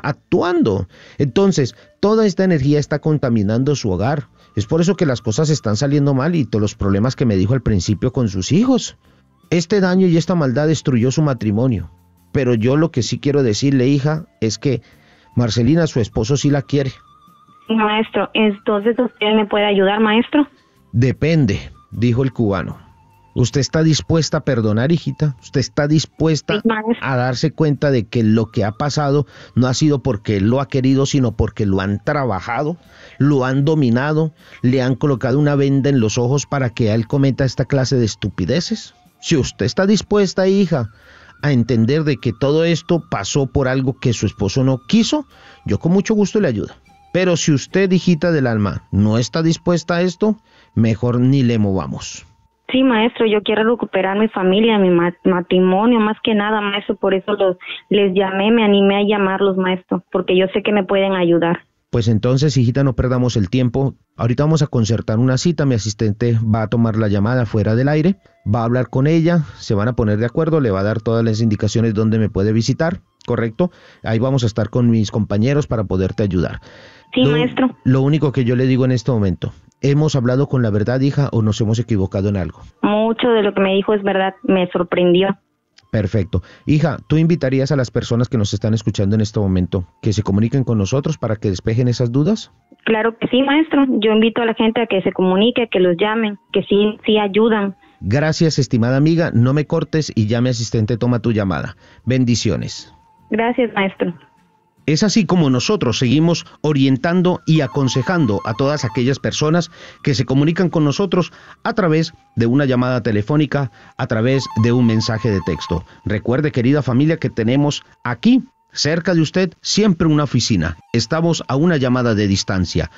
actuando. Entonces, toda esta energía está contaminando su hogar. Es por eso que las cosas están saliendo mal y todos los problemas que me dijo al principio con sus hijos. Este daño y esta maldad destruyó su matrimonio. Pero yo lo que sí quiero decirle, hija, es que Marcelina, su esposo, sí la quiere. Maestro, entonces usted me puede ayudar, maestro. Depende, dijo el cubano. ¿Usted está dispuesta a perdonar, hijita? ¿Usted está dispuesta a darse cuenta de que lo que ha pasado no ha sido porque él lo ha querido, sino porque lo han trabajado, lo han dominado, le han colocado una venda en los ojos para que él cometa esta clase de estupideces? Si usted está dispuesta, hija, a entender de que todo esto pasó por algo que su esposo no quiso, yo con mucho gusto le ayudo. Pero si usted, hijita del alma, no está dispuesta a esto, mejor ni le movamos. Sí, maestro, yo quiero recuperar mi familia, mi matrimonio, más que nada, maestro, por eso les llamé, me animé a llamarlos, maestro, porque yo sé que me pueden ayudar. Pues entonces, hijita, no perdamos el tiempo. Ahorita vamos a concertar una cita, mi asistente va a tomar la llamada fuera del aire, va a hablar con ella, se van a poner de acuerdo, le va a dar todas las indicaciones donde me puede visitar, ¿correcto? Ahí vamos a estar con mis compañeros para poderte ayudar. Sí, maestro. Lo único que yo le digo en este momento, ¿hemos hablado con la verdad, hija, o nos hemos equivocado en algo? Mucho de lo que me dijo es verdad, me sorprendió. Perfecto. Hija, ¿tú invitarías a las personas que nos están escuchando en este momento que se comuniquen con nosotros para que despejen esas dudas? Claro que sí, maestro. Yo invito a la gente a que se comunique, a que los llamen, que sí ayudan. Gracias, estimada amiga. No me cortes y ya mi asistente toma tu llamada. Bendiciones. Gracias, maestro. Es así como nosotros seguimos orientando y aconsejando a todas aquellas personas que se comunican con nosotros a través de una llamada telefónica, a través de un mensaje de texto. Recuerde, querida familia, que tenemos aquí, cerca de usted, siempre una oficina. Estamos a una llamada de distancia.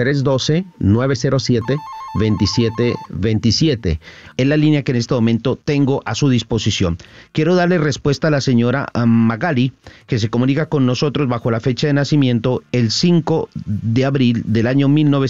312-907-2727. Es la línea que en este momento tengo a su disposición. Quiero darle respuesta a la señora Magali, que se comunica con nosotros bajo la fecha de nacimiento el 5 de abril del año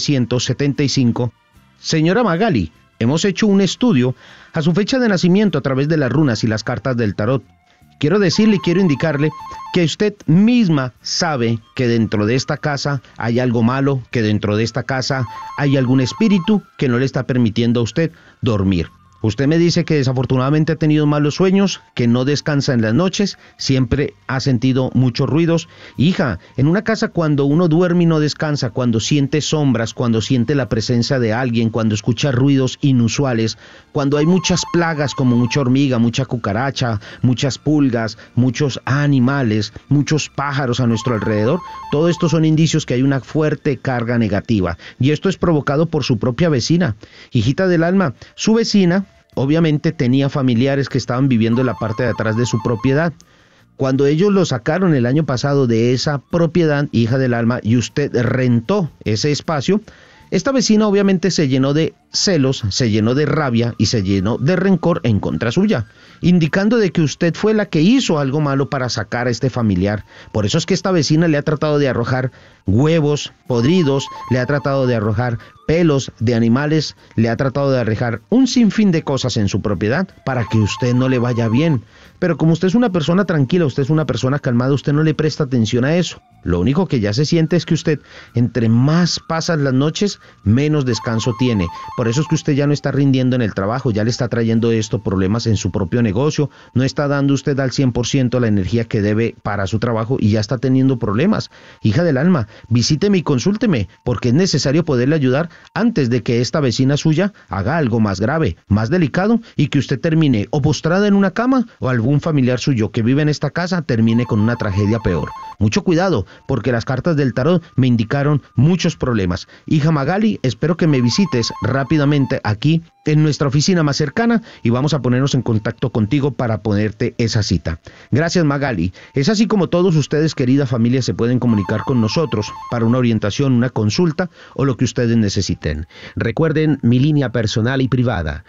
1975. Señora Magali, hemos hecho un estudio a su fecha de nacimiento a través de las runas y las cartas del tarot. Quiero decirle y quiero indicarle que usted misma sabe que dentro de esta casa hay algo malo, que dentro de esta casa hay algún espíritu que no le está permitiendo a usted dormir. Usted me dice que desafortunadamente ha tenido malos sueños, que no descansa en las noches, siempre ha sentido muchos ruidos. Hija, en una casa cuando uno duerme y no descansa, cuando siente sombras, cuando siente la presencia de alguien, cuando escucha ruidos inusuales, cuando hay muchas plagas como mucha hormiga, mucha cucaracha, muchas pulgas, muchos animales, muchos pájaros a nuestro alrededor, todo esto son indicios que hay una fuerte carga negativa. Y esto es provocado por su propia vecina. Hijita del alma, su vecina obviamente tenía familiares que estaban viviendo en la parte de atrás de su propiedad. Cuando ellos lo sacaron el año pasado de esa propiedad, hija del alma, y usted rentó ese espacio, esta vecina obviamente se llenó de celos, se llenó de rabia y se llenó de rencor en contra suya, indicando de que usted fue la que hizo algo malo para sacar a este familiar. Por eso es que esta vecina le ha tratado de arrojar huevos podridos, le ha tratado de arrojar pelos de animales, le ha tratado de arrojar un sinfín de cosas en su propiedad para que usted no le vaya bien. Pero como usted es una persona tranquila, usted es una persona calmada, usted no le presta atención a eso. Lo único que ya se siente es que usted, entre más pasan las noches, menos descanso tiene. Por eso es que usted ya no está rindiendo en el trabajo, ya le está trayendo esto problemas en su propio negocio, no está dando usted al 100% la energía que debe para su trabajo y ya está teniendo problemas. Hija del alma, visíteme y consúlteme, porque es necesario poderle ayudar antes de que esta vecina suya haga algo más grave, más delicado, y que usted termine o postrada en una cama o algún familiar suyo que vive en esta casa termine con una tragedia peor. Mucho cuidado, porque las cartas del tarot me indicaron muchos problemas. Hija Magali, espero que me visites rápidamente aquí en nuestra oficina más cercana y vamos a ponernos en contacto contigo para ponerte esa cita. Gracias, Magali. Es así como todos ustedes, querida familia, se pueden comunicar con nosotros para una orientación, una consulta o lo que ustedes necesiten. Recuerden mi línea personal y privada,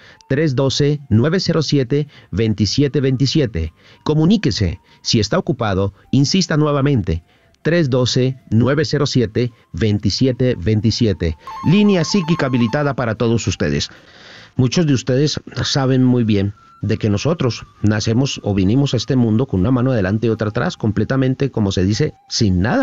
312-907-2727. Comuníquese. Si está ocupado, insista nuevamente. 312-907-2727. Línea psíquica habilitada para todos ustedes. Muchos de ustedes saben muy bien de que nosotros nacemos o vinimos a este mundo con una mano adelante y otra atrás, completamente, como se dice, sin nada.